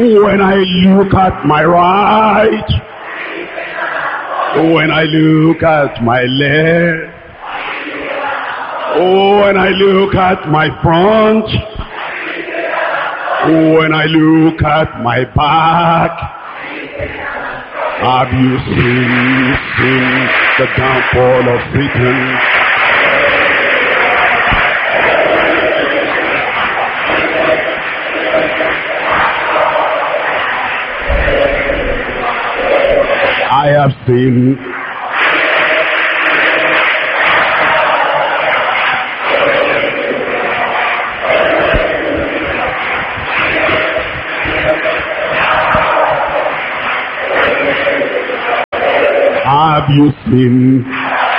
When I look at my right, when I look at my left, when I look at my front, when I look at my back, have you seen the downfall of Satan? I have seen. Have you seen